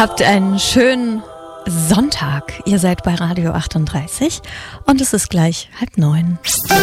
Habt einen schönen Sonntag. Ihr seid bei Radio 38 und es ist gleich 8:30.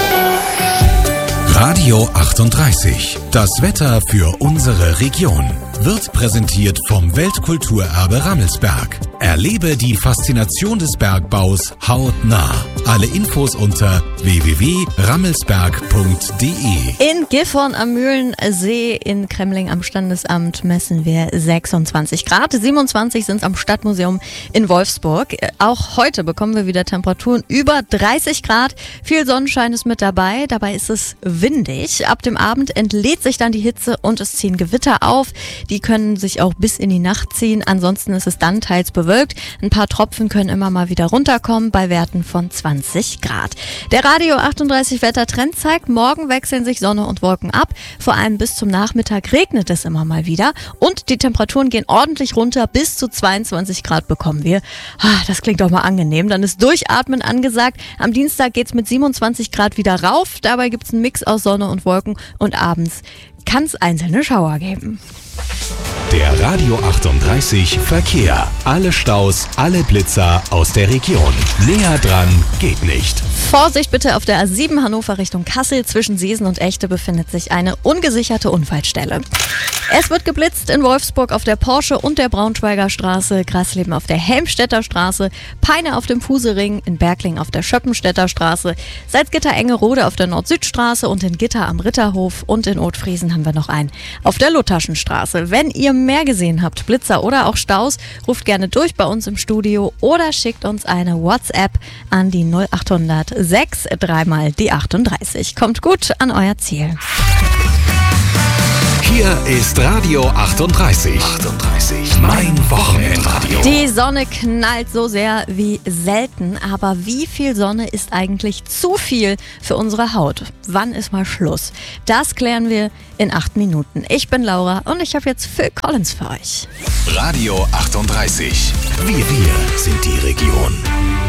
Radio 38. Das Wetter für unsere Region wird präsentiert vom Weltkulturerbe Rammelsberg. Erlebe die Faszination des Bergbaus hautnah. Alle Infos unter www.rammelsberg.de. In Gifhorn am Mühlensee in Kremling am Standesamt messen wir 26 Grad. 27 sind es am Stadtmuseum in Wolfsburg. Auch heute bekommen wir wieder Temperaturen über 30 Grad. Viel Sonnenschein ist mit dabei. Dabei ist es windig. Ab dem Abend entlädt sich dann die Hitze und es ziehen Gewitter auf. Die können sich auch bis in die Nacht ziehen. Ansonsten ist es dann teils bewölkt. Ein paar Tropfen können immer mal wieder runterkommen bei Werten von 20 Grad. Der Radio 38 Wettertrend zeigt, morgen wechseln sich Sonne und Wolken ab. Vor allem bis zum Nachmittag regnet es immer mal wieder. Und die Temperaturen gehen ordentlich runter. Bis zu 22 Grad bekommen wir. Das klingt doch mal angenehm. Dann ist Durchatmen angesagt. Am Dienstag geht's mit 27 Grad wieder rauf. Dabei gibt's einen Mix aus Sonne und Wolken. Und abends kann es einzelne Schauer geben. Der Radio 38 Verkehr. Alle Staus, alle Blitzer aus der Region. Näher dran geht nicht. Vorsicht bitte auf der A7 Hannover Richtung Kassel. Zwischen Seesen und Echte befindet sich eine ungesicherte Unfallstelle. Es wird geblitzt in Wolfsburg auf der Porsche und der Braunschweiger Straße, Grasleben auf der Helmstedter Straße, Peine auf dem Fusering, in Bergling auf der Schöppenstädter Straße, Salzgitter-Engerode auf der Nord-Süd-Straße und in Gitter am Ritterhof und in Othfriesen haben wir noch einen auf der Lutherschen Straße. Wenn ihr mehr gesehen habt, Blitzer oder auch Staus, ruft gerne durch bei uns im Studio oder schickt uns eine WhatsApp an die 0800 6 3 die 38. Kommt gut an euer Ziel. Hier ist Radio 38. Mein Wochenendradio. Die Sonne knallt so sehr wie selten, aber wie viel Sonne ist eigentlich zu viel für unsere Haut? Wann ist mal Schluss? Das klären wir in 8 Minuten. Ich bin Laura und ich habe jetzt Phil Collins für euch. Radio 38. Wir sind die Region.